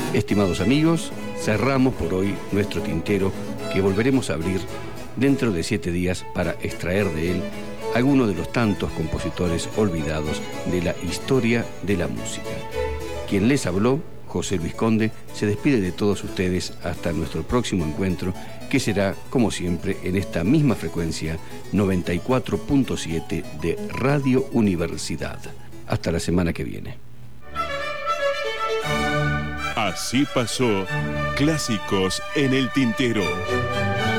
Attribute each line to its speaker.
Speaker 1: Estimados amigos, cerramos por hoy nuestro tintero que volveremos a abrir dentro de 7 días para extraer de él algunos de los tantos compositores olvidados de la historia de la música. Quien les habló, José Luis Conde, se despide de todos ustedes hasta nuestro próximo encuentro, que será, como siempre, en esta misma frecuencia 94.7 de Radio Universidad. Hasta la semana que viene.
Speaker 2: Así pasó Clásicos en el Tintero.